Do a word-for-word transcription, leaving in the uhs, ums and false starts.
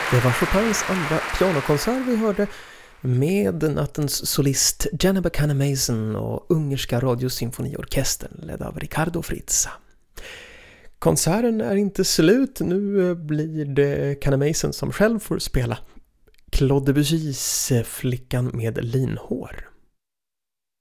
Det var Chopins andra pianokonsert vi hörde med nattens solist Janne Buchanan och ungerska radiosymfoniorkestern ledd av Riccardo Frizza. Konserten är inte slut, nu blir det Canamason som själv får spela Claude Debussys Flickan med linhår.